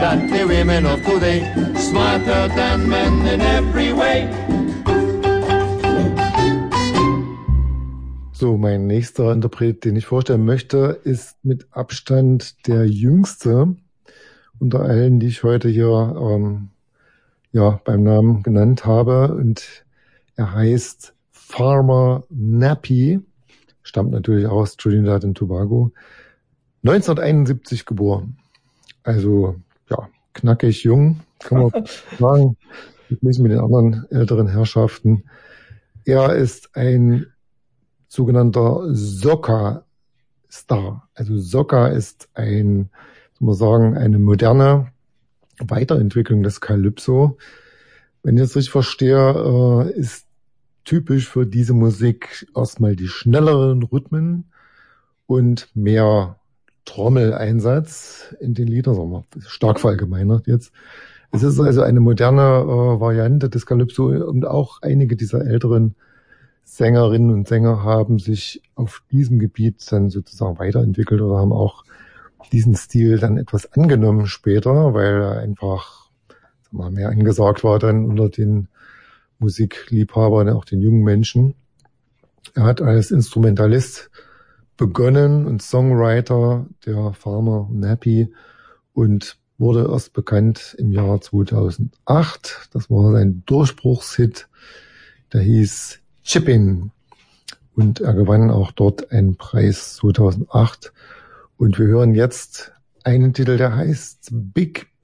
that the women of today, smarter than men in every way. So, mein nächster Interpret, den ich vorstellen möchte, ist mit Abstand der jüngste unter allen, die ich heute hier beim Namen genannt habe. Und er heißt Farmer Nappy, stammt natürlich aus Trinidad und Tobago, 1971 geboren. Also ja, knackig jung, kann man sagen, verglichen mit den anderen älteren Herrschaften. Er ist ein sogenannter Soca-Star. Also Soca ist eine moderne Weiterentwicklung des Calypso. Wenn ich das richtig verstehe, ist typisch für diese Musik erstmal die schnelleren Rhythmen und mehr Trommeleinsatz in den Liedern, sagen wir, stark verallgemeinert jetzt. Es ist also eine moderne Variante des Calypso und auch einige dieser älteren Sängerinnen und Sänger haben sich auf diesem Gebiet dann sozusagen weiterentwickelt oder haben auch diesen Stil dann etwas angenommen später, weil er einfach mehr angesagt war dann unter den Musikliebhabern, auch den jungen Menschen. Er hat als Instrumentalist begonnen und Songwriter der Farmer Nappy und wurde erst bekannt im Jahr 2008. Das war sein Durchbruchshit, der hieß Chippin'. Und er gewann auch dort einen Preis 2008. Und wir hören jetzt einen Titel, der heißt Big